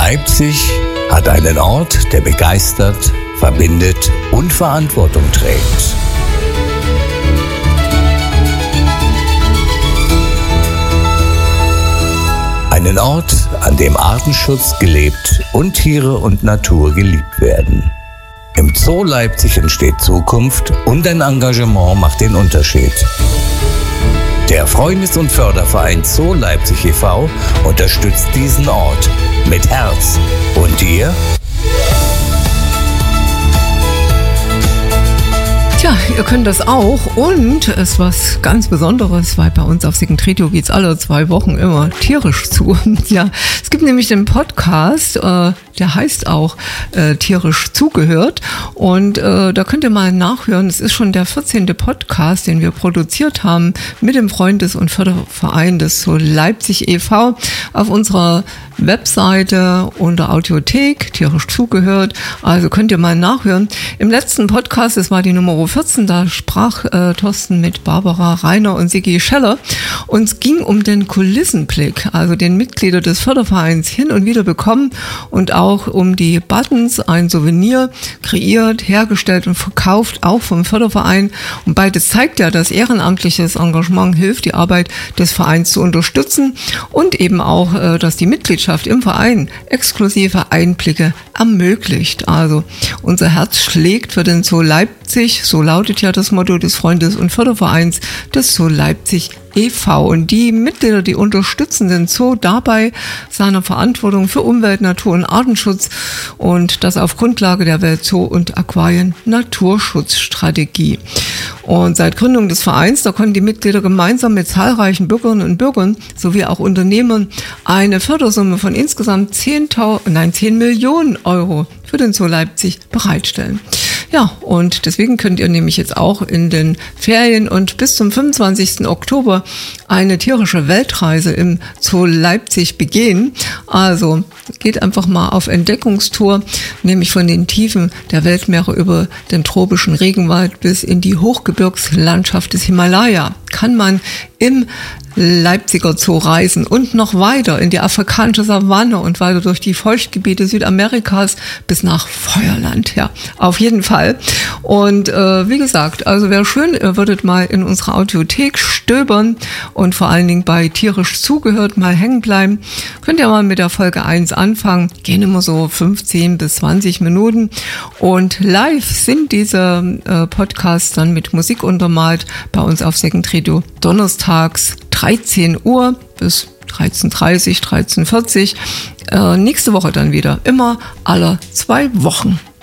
Leipzig hat einen Ort, der begeistert, verbindet und Verantwortung trägt. Einen Ort, an dem Artenschutz gelebt und Tiere und Natur geliebt werden. Im Zoo Leipzig entsteht Zukunft und ein Engagement macht den Unterschied. Der Freundes- und Förderverein Zoo Leipzig e.V. unterstützt diesen Ort mit Herz. Und ihr? Tja, ihr könnt das auch und es ist was ganz Besonderes, weil bei uns auf Signtredio geht's alle 2 Wochen immer tierisch zu. Ja, es gibt nämlich den Podcast, der heißt auch tierisch zugehört und da könnt ihr mal nachhören. Es ist schon der 14. Podcast, den wir produziert haben mit dem Freundes- und Förderverein des Zoo Leipzig e.V. auf unserer Webseite unter Audiothek, tierisch zugehört. Also könnt ihr mal nachhören. Im letzten Podcast, das war die Nummer 14, da sprach Thorsten mit Barbara Reiner und Sigi Scheller. Und es ging um den Kulissenblick, also den Mitglieder des Fördervereins hin und wieder bekommen und auch um die Buttons, ein Souvenir kreiert, hergestellt und verkauft, auch vom Förderverein. Und beides zeigt ja, dass ehrenamtliches Engagement hilft, die Arbeit des Vereins zu unterstützen und eben auch, dass die Mitgliedschaft im Verein exklusive Einblicke ermöglicht. Also unser Herz schlägt für den Zoo Leipzig, so lautet ja das Motto des Freundes- und Fördervereins des Zoo Leipzig e.V. Und die Mitglieder, die unterstützen den Zoo dabei, seiner Verantwortung für Umwelt, Natur und Artenschutz und das auf Grundlage der Welt-Zoo- und Aquarien-Naturschutzstrategie. Und seit Gründung des Vereins, da konnten die Mitglieder gemeinsam mit zahlreichen Bürgerinnen und Bürgern sowie auch Unternehmern eine Fördersumme von insgesamt 10 Millionen Euro für den Zoo Leipzig bereitstellen. Ja, und deswegen könnt ihr nämlich jetzt auch in den Ferien und bis zum 25. Oktober eine tierische Weltreise im Zoo Leipzig begehen. Also geht einfach mal auf Entdeckungstour, nämlich von den Tiefen der Weltmeere über den tropischen Regenwald bis in die Hochgebirgslandschaft des Himalaya. Kann man im Leipziger Zoo reisen und noch weiter in die afrikanische Savanne und weiter durch die Feuchtgebiete Südamerikas bis nach Feuerland. Ja, auf jeden Fall. Und wie gesagt, also wäre schön, ihr würdet mal in unserer Audiothek stöbern und vor allen Dingen bei tierisch zugehört mal hängen bleiben. Könnt ihr mal mit der Folge 1 anfangen. Gehen immer so 15 bis 20 Minuten. Und live sind diese Podcasts dann mit Musik untermalt bei uns auf Signtredio donnerstags 13 Uhr bis 13.30 13.40 nächste Woche dann wieder. Immer alle 2 Wochen.